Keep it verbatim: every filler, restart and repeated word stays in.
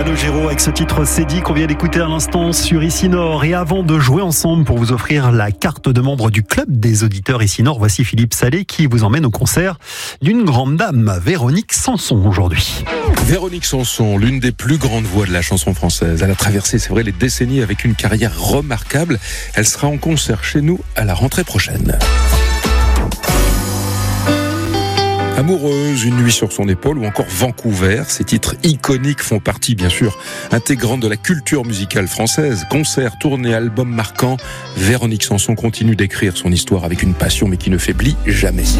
Calogero avec ce titre C'est dit qu'on vient d'écouter à l'instant sur Ici Nord. Et avant de jouer ensemble pour vous offrir la carte de membre du club des auditeurs Ici Nord, voici Philippe Salé qui vous emmène au concert d'une grande dame, Véronique Sanson, aujourd'hui. Véronique Sanson, l'une des plus grandes voix de la chanson française. Elle a traversé, c'est vrai, les décennies avec une carrière remarquable. Elle sera en concert chez nous à la rentrée prochaine. Amoureuse, Une nuit sur son épaule ou encore Vancouver. Ces titres iconiques font partie, bien sûr, intégrante de la culture musicale française. Concerts, tournées, albums marquants. Véronique Sanson continue d'écrire son histoire avec une passion mais qui ne faiblit jamais.